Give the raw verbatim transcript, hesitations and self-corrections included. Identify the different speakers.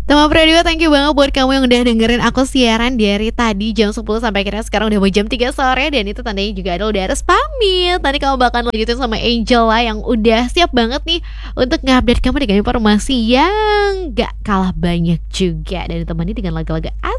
Speaker 1: Tama Pradua, thank you banget buat kamu yang udah dengerin aku siaran dari tadi jam sepuluh sampai akhirnya sekarang udah mau jam tiga sore. Dan itu tandanya juga adalah udah harus pamit. Nanti kamu bakal lanjutin sama Angel lah yang udah siap banget nih untuk ngupdate kamu dengan informasi yang gak kalah banyak juga. Dan ditemani dengan lagu-lagu asik